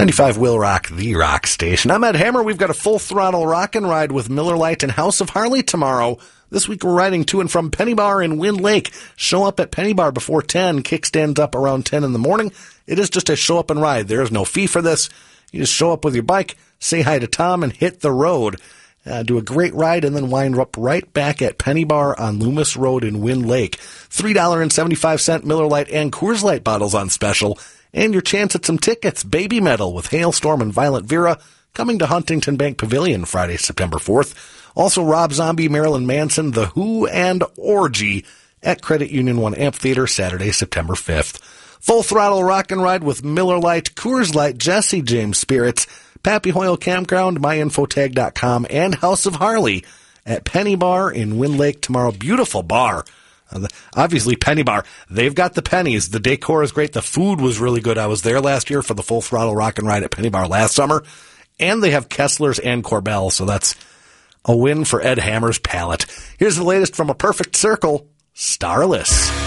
95 Will Rock, the rock station. I'm Ed Hammer. We've got a full throttle rock and ride with Miller Lite and House of Harley tomorrow. This week we're riding to and from Penny Bar in Wind Lake. Show up at Penny Bar before 10. Kickstands up around 10 in the morning. It is just a show up and ride. There is no fee for this. You just show up with your bike, say hi to Tom, and hit the road. Do a great ride and then wind up right back at Penny Bar on Loomis Road in Wind Lake. $3.75 Miller Lite and Coors Light bottles on special. And your chance at some tickets. Baby Metal with Hailstorm and Violent Vera coming to Huntington Bank Pavilion Friday, September 4th. Also Rob Zombie, Marilyn Manson, The Who, and Orgy at Credit Union 1 Amphitheater Saturday, September 5th. Full throttle rock and ride with Miller Lite, Coors Light, Jesse James Spirits, Pappy Hoyle Campground, myinfotag.com, and House of Harley at Penny Bar in Wind Lake tomorrow. Beautiful bar. Obviously, Penny Bar, they've got the pennies. The decor is great. The food was really good. I was there last year for the full throttle rock and ride at Penny Bar last summer. And they have Kessler's and Corbel, so that's a win for Ed Hammer's palate. Here's the latest from A Perfect Circle, Starless.